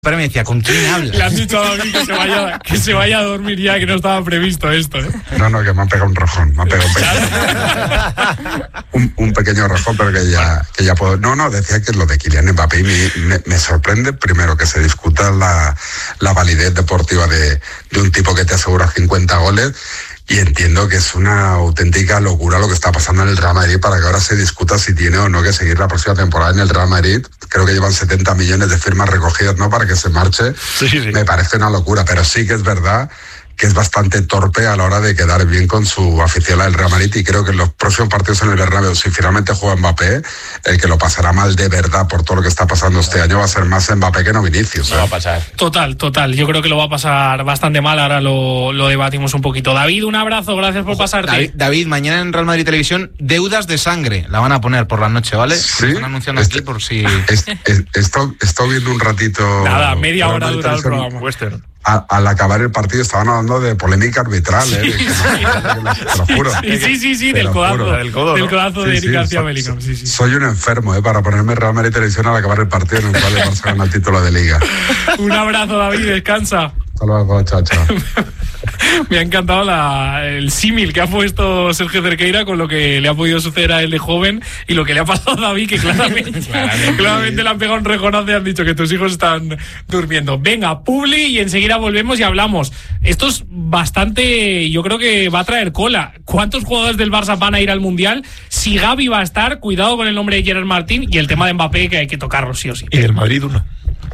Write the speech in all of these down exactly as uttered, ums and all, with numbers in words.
Pero me decía, ¿con quién hablas? Le han dicho a David que se vaya, que se vaya a dormir ya, que no estaba previsto esto, ¿eh? No, no, que me han pegado un rojón, me han pegado un pequeño, un, un pequeño rojón, pero que ya, que ya puedo... No, no, decía que lo de Kylian Mbappé y me, me, me sorprende, primero, que se discuta la, la validez deportiva de, de un tipo que te asegura cincuenta goles. Y entiendo que es una auténtica locura lo que está pasando en el Real Madrid para que ahora se discuta si tiene o no que seguir la próxima temporada en el Real Madrid. Creo que llevan setenta millones de firmas recogidas, ¿no?, para que se marche. Sí, sí. Me parece una locura, pero sí que es verdad que es bastante torpe a la hora de quedar bien con su afición del Real Madrid, y creo que en los próximos partidos en el Bernabéu, si finalmente juega Mbappé, el que lo pasará mal de verdad por todo lo que está pasando este año va a ser más Mbappé que no Vinicius, ¿eh? Va a pasar. Total, total. Yo creo que lo va a pasar bastante mal. Ahora lo, lo debatimos un poquito. David, un abrazo. Gracias por pasarte. David, David, mañana en Real Madrid Televisión, deudas de sangre. La van a poner por la noche, ¿vale? Sí. Están anunciando Este, aquí por si... Es, es, he estado, he estado viendo un ratito... Nada, media Real hora Madrid dura el Televisión. programa. Western. A, al acabar el partido estaban hablando de polémica arbitral, ¿eh? Que no, te lo juro. Sí, sí, sí, sí, Te del lo codazo. juro. Del codo, Del ¿no? codazo de Sí, Eric sí, García so- Bellingham. Sí, sí. Soy un enfermo, ¿eh? Para ponerme Real Madrid Televisión al acabar el partido en el cual el Barça gana el título de Liga. Un abrazo, David. Descansa. Hasta luego, chao, chao. Me ha encantado la, el símil que ha puesto Sergio Cerqueira con lo que le ha podido suceder a él de joven y lo que le ha pasado a David, que claramente, claramente, claramente le han pegado un reconoce y han dicho que tus hijos están durmiendo. Venga, Publi, y enseguida volvemos y hablamos. Esto es bastante, yo creo que va a traer cola. ¿Cuántos jugadores del Barça van a ir al Mundial? Si Gavi va a estar, cuidado con el nombre de Gerard Martín, y el tema de Mbappé, que hay que tocarlo sí o sí. Y del Madrid uno.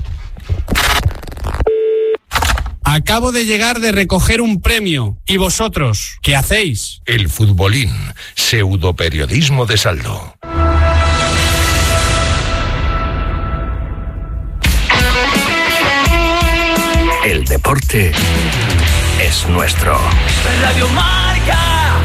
Acabo de llegar de recoger un premio. ¿Y vosotros? ¿Qué hacéis? El futbolín, pseudoperiodismo de saldo. El deporte es nuestro. Radio Marca.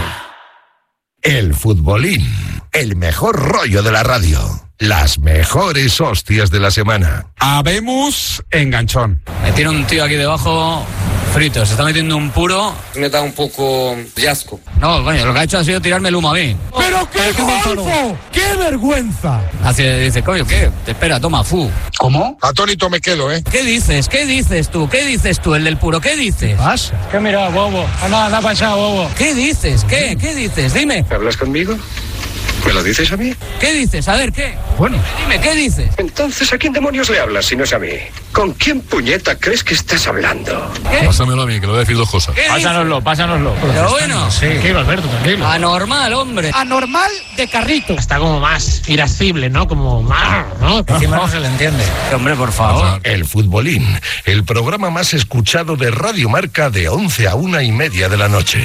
El futbolín, el mejor rollo de la radio. Las mejores hostias de la semana. Habemos enganchón. Me tiene un tío aquí debajo frito, se está metiendo un puro. Me da un poco de asco. No, coño, lo que ha hecho ha sido tirarme el humo a mí. ¡Pero qué golfo! ¡Qué vergüenza! Hace, dice, coño, ¿qué? Te espera, toma, fu. ¿Cómo? Atónito me quedo, ¿eh? ¿Qué dices? ¿Qué dices tú? ¿Qué dices tú, el del puro? ¿Qué dices? ¿Pasa? ¿Qué mira, bobo? Nada, nada pasado, bobo. ¿Qué dices? ¿Qué? ¿Qué dices? Dime. ¿Hablas conmigo? ¿Me lo dices a mí? ¿Qué dices? A ver, ¿qué? Bueno. Dime, ¿qué dices? Entonces, ¿a quién demonios le hablas si no es a mí? ¿Con quién puñeta crees que estás hablando? ¿Qué? Pásamelo a mí, que lo voy a decir dos cosas. ¿Qué Pásanoslo, pásanoslo. Pero bueno. Tranquilo, Alberto, tranquilo. Anormal, hombre. Anormal de carrito. Está como más irascible, ¿no? Como más, ¿no? Encima no se le entiende. Hombre, por favor. El futbolín, el programa más escuchado de Radio Marca de once a una y media de la noche.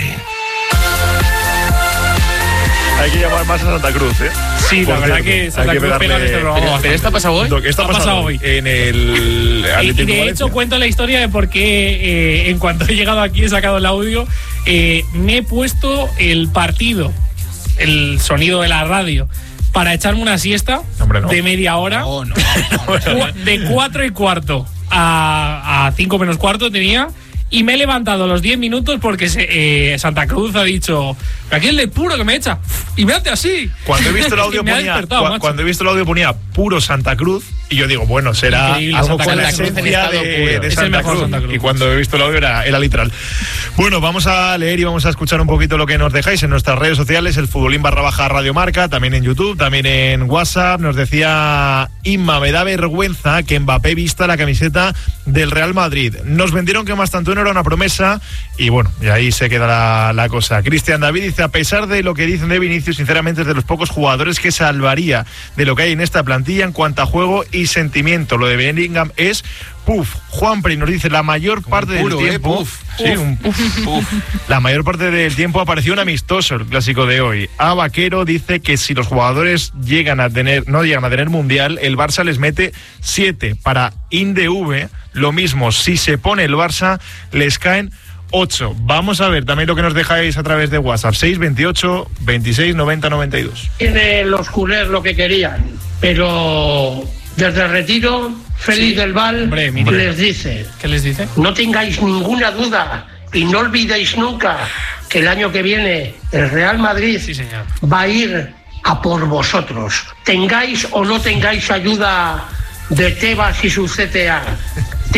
Hay que llamar más a Santa Cruz, ¿eh? Sí, la Por verdad cierto, que Santa hay que Cruz pega en pegarle- este programa. Pero- pero ¿Esta ha pasado hoy? Lo que está Ha pasando pasado hoy. en el Y, Atlético y de Valencia. hecho cuento la historia de por qué eh, en cuanto he llegado aquí he sacado el audio, eh, me he puesto el partido, el sonido de la radio, para echarme una siesta. Hombre, no. De media hora. No, no, Cu- de cuatro y cuarto a, a cinco menos cuarto tenía. Y me he levantado a los diez minutos porque se, eh, Santa Cruz ha dicho, aquí el de puro que me echa. Y me hace así. Cuando he visto el Es que audio me ha ponía, despertado, cua- macho. cuando he visto el audio ponía puro Santa Cruz y yo digo, bueno, será Increíble, algo Santa con la Cruz en esencia estado de, puro. de Es el Santa, mejor Cruz. Santa Cruz. Y cuando he visto el audio era, era literal. Bueno, vamos a leer y vamos a escuchar un poquito lo que nos dejáis en nuestras redes sociales, el futbolín barra baja Radio Marca, también en YouTube, también en WhatsApp. Nos decía Inma, me da vergüenza que Mbappé vista la camiseta del Real Madrid. Nos vendieron que Mastantuono era una promesa y bueno, y ahí se queda la, la cosa. Cristian David dice, a pesar de lo que dicen de Vinicius, sinceramente es de los pocos jugadores que salvaría de lo que hay en esta plantilla en cuanto a juego y sentimiento. Lo de Bellingham es puf. Juanpri nos dice, la mayor parte puro, del eh, tiempo... puf. Sí, un puf, puf. La mayor parte del tiempo apareció un amistoso, el clásico de hoy. A Vaquero dice que si los jugadores llegan a tener, no llegan a tener mundial, el Barça les mete siete. Para INDV, lo mismo, si se pone el Barça, les caen ocho. Vamos a ver también lo que nos dejáis a través de WhatsApp. seis veintiocho veintiséis noventa noventa y dos. Tiene los culés lo que querían, pero desde el retiro, Félix Sí. del Val Hombre, mire. les dice, ¿Qué les dice? no tengáis ninguna duda y no olvidéis nunca que el año que viene el Real Madrid Sí, señor. va a ir a por vosotros. Tengáis o no tengáis ayuda de Tebas y su C T A.